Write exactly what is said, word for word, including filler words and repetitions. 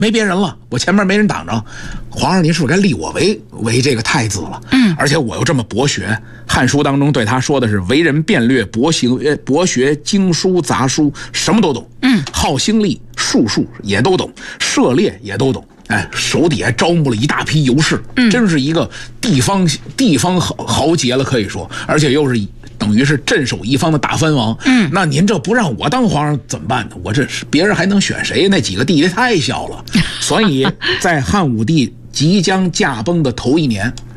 没别人了，我前面没人挡着，皇上您是不是该立我为为这个太子了？嗯，而且我又这么博学，《汉书》当中对他说的是为人辩略，博行博学经书杂书，什么都懂。嗯，好星力术数也都懂，涉猎也都懂。哎，手底下招募了一大批游士，嗯，真是一个地方地方豪豪杰了，可以说，而且又是等于是镇守一方的大藩王。嗯，那您这不让我当皇上怎么办呢？我这是别人还能选谁？那几个弟弟太小了，所以在汉武帝即将驾崩的头一年，